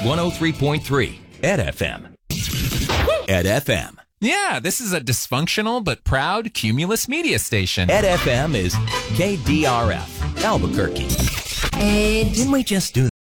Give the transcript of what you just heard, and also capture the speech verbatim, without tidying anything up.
one oh three point three, Ed F M. Ed F M. Yeah, this is a dysfunctional but proud Cumulus media station. Ed F M is K D R F, Albuquerque. Ed. Didn't we just do